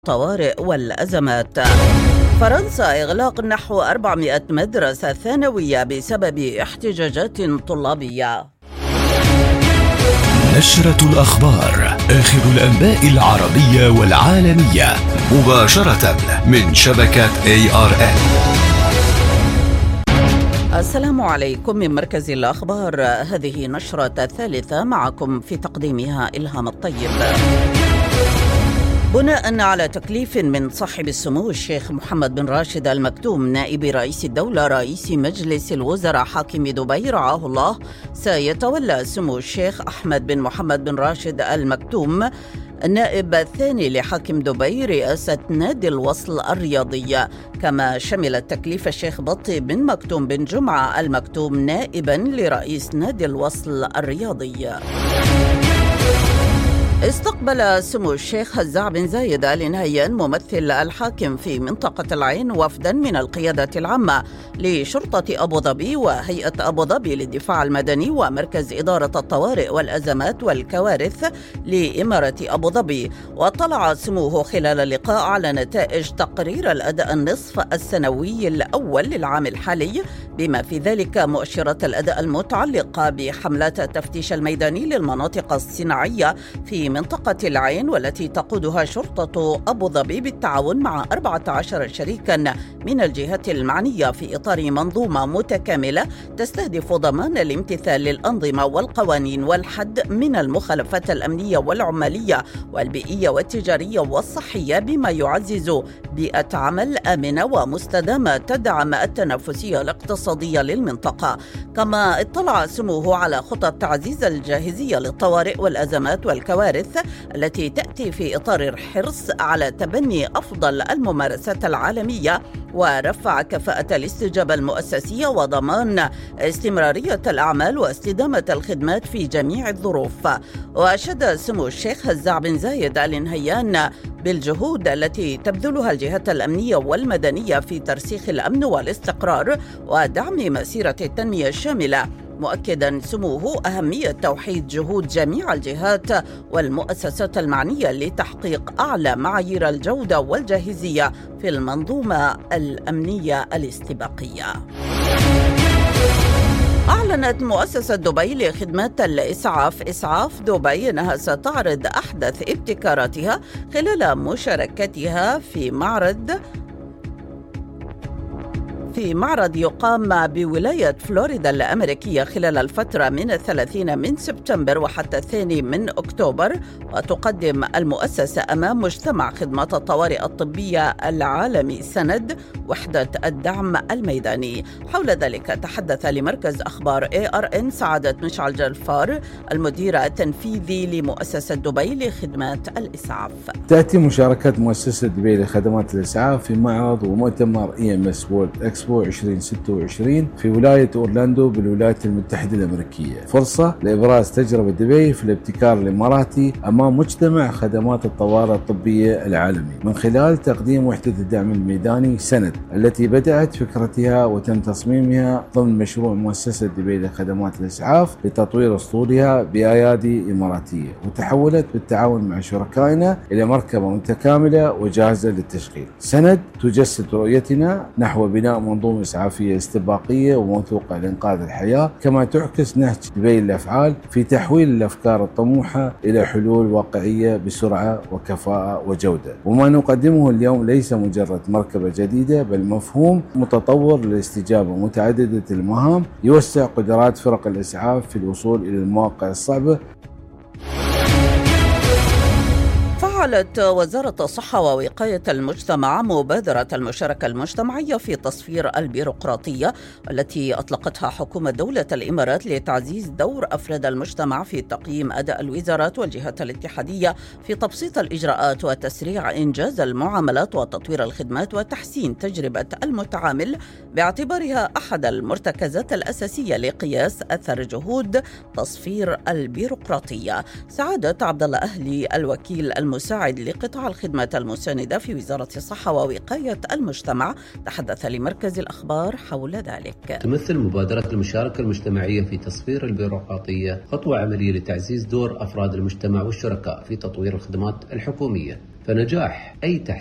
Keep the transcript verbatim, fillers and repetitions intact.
الطوارئ والأزمات. فرنسا إغلاق نحو أربعمائة مدرسة ثانوية بسبب احتجاجات طلابية. نشرة الأخبار، آخر الأنباء العربية والعالمية مباشرة من شبكة إيه آر إن. السلام عليكم من مركز الأخبار، هذه نشرة الثالثة، معكم في تقديمها إلهام الطيب. بناء على تكليف من صاحب السمو الشيخ محمد بن راشد آل مكتوم نائب رئيس الدولة رئيس مجلس الوزراء حاكم دبي رعاه الله، سيتولى سمو الشيخ أحمد بن محمد بن راشد آل مكتوم النائب الثاني لحاكم دبي رئاسة نادي الوصل الرياضي، كما شمل تكليف الشيخ بطي بن مكتوم بن جمعة آل مكتوم نائبا لرئيس نادي الوصل الرياضي. استقبل سمو الشيخ هزاع بن زايد آل نهيان ممثل الحاكم في منطقة العين وفدا من القيادة العامة لشرطة أبو ظبي وهيئة أبو ظبي للدفاع المدني ومركز إدارة الطوارئ والأزمات والكوارث لإمارة أبو ظبي. واطلع سموه خلال اللقاء على نتائج تقرير الأداء النصف السنوي الأول للعام الحالي، بما في ذلك مؤشرات الأداء المتعلقة بحملات التفتيش الميداني للمناطق الصناعية في منطقة العين، والتي تقودها شرطة أبو ظبي بالتعاون مع أربعة عشر شريكا من الجهات المعنية في إطار منظومة متكاملة تستهدف ضمان الامتثال للأنظمة والقوانين والحد من المخالفات الأمنية والعمالية والبيئية والتجارية والصحية، بما يعزز بيئة عمل آمنة ومستدامة تدعم التنافسية الاقتصادية للمنطقة. كما اطلع سموه على خطط تعزيز الجاهزية للطوارئ والأزمات والكوارث التي تأتي في إطار الحرص على تبني أفضل الممارسات العالمية ورفع كفاءة الاستجابة المؤسسية وضمان استمرارية الأعمال واستدامة الخدمات في جميع الظروف. وأشاد سمو الشيخ هزاع بن زايد آل نهيان بالجهود التي تبذلها الجهات الأمنية والمدنية في ترسيخ الأمن والاستقرار ودعم مسيرة التنمية الشاملة، مؤكدا سموه أهمية توحيد جهود جميع الجهات والمؤسسات المعنية لتحقيق أعلى معايير الجودة والجاهزية في المنظومة الأمنية الاستباقية. أعلنت مؤسسة دبي لخدمات الإسعاف إسعاف دبي أنها ستعرض أحدث ابتكاراتها خلال مشاركتها في معرض في معرض يقام بولاية فلوريدا الأمريكية خلال الفترة من الثلاثين من سبتمبر وحتى الثاني من أكتوبر. وتقدم المؤسسة أمام مجتمع خدمات الطوارئ الطبية العالمي سند وحدة الدعم الميداني. حول ذلك تحدث لمركز أخبار إيه آر إن سعادة مشعل جلفار المدير التنفيذي لمؤسسة دبي لخدمات الإسعاف. تأتي مشاركة مؤسسة دبي لخدمات الإسعاف في معرض ومؤتمر إي إم إس وورلد إكسبو عشرين ستة وعشرين في ولاية أورلاندو بالولايات المتحدة الأمريكية، فرصة لإبراز تجربة دبي في الابتكار الإماراتي أمام مجتمع خدمات الطوارئ الطبية العالمي من خلال تقديم وحدة الدعم الميداني سند، التي بدأت فكرتها وتم تصميمها ضمن مشروع مؤسسة دبي لخدمات الإسعاف لتطوير أسطولها بأيادي إماراتية، وتحولت بالتعاون مع شركائنا إلى مركبة متكاملة وجاهزة للتشغيل. سند تجسد رؤيتنا نحو بناء منظومة إسعافية استباقية وموثوقة لإنقاذ الحياة، كما تعكس نهج دبي للأفعال في تحويل الأفكار الطموحة إلى حلول واقعية بسرعة وكفاءة وجودة. وما نقدمه اليوم ليس مجرد مركبة جديدة، بل مفهوم متطور للاستجابة متعددة المهام يوسع قدرات فرق الإسعاف في الوصول إلى المواقع الصعبة. فعلت وزارة الصحة ووقاية المجتمع مبادرة المشاركة المجتمعية في تصفير البيروقراطية التي أطلقتها حكومة دولة الإمارات لتعزيز دور أفراد المجتمع في تقييم أداء الوزارات والجهات الاتحادية في تبسيط الإجراءات وتسريع إنجاز المعاملات وتطوير الخدمات وتحسين تجربة المتعامل، باعتبارها أحد المرتكزات الأساسية لقياس أثر جهود تصفير البيروقراطية. سعادة عبد الله أهلي الوكيل المساعد لقطاع الخدمات المساندة في وزارة الصحة ووقاية المجتمع تحدث لمركز الأخبار حول ذلك. تمثل مبادرة المشاركة المجتمعية في تصفير البيروقراطية خطوة عملية لتعزيز دور أفراد المجتمع والشركاء في تطوير الخدمات الحكومية، فنجاح أي تحسين